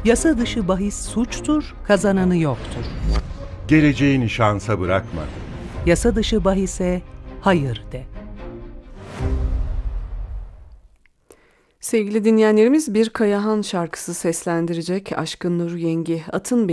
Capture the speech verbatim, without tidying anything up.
Yasa dışı bahis suçtur, kazananı yoktur. Geleceğini şansa bırakma. Yasa dışı bahise hayır de. Sevgili dinleyenlerimiz, bir Kayahan şarkısı seslendirecek Aşkın Nur Yengi. Atın Beni